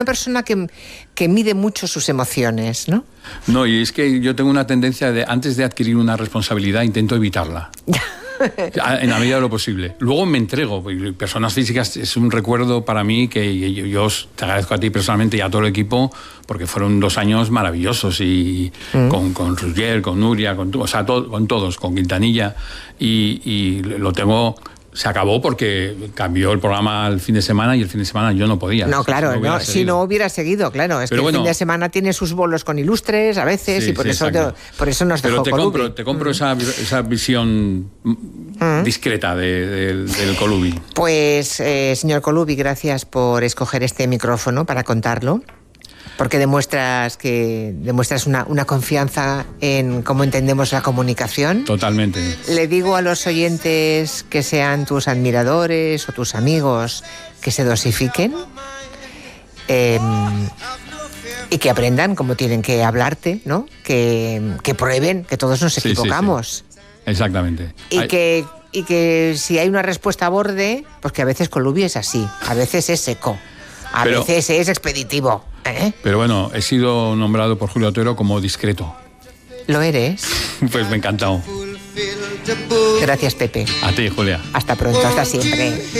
persona que mide mucho sus emociones, ¿no? No, y es que yo tengo una tendencia de, antes de adquirir una responsabilidad, intento evitarla. En la medida de lo posible. Luego me entrego. Personas físicas es un recuerdo para mí que yo te agradezco a ti personalmente y a todo el equipo, porque fueron 2 años maravillosos y con Roger, con Nuria, con todos, con Quintanilla, y lo tengo. Se acabó porque cambió el programa el fin de semana y el fin de semana yo no podía. No, claro, si no hubiera seguido, claro. Es que el fin de semana tiene sus bolos con ilustres a veces, y por eso nos dejó Colubi. Te compro esa visión discreta del Colubi. Pues, señor Colubi, gracias por escoger este micrófono para contarlo. Porque demuestras una confianza en cómo entendemos la comunicación. Totalmente. Le digo a los oyentes que sean tus admiradores o tus amigos que se dosifiquen y que aprendan cómo tienen que hablarte, ¿no? Que prueben, que todos nos equivocamos. Sí. Exactamente. Y que si hay una respuesta a borde, pues que a veces Colubi es así, a veces es seco, a veces es expeditivo. Pero bueno, he sido nombrado por Julio Otero como discreto. ¿Lo eres? Pues me ha encantado. Gracias, Pepe. A ti, Julia. Hasta pronto, hasta siempre.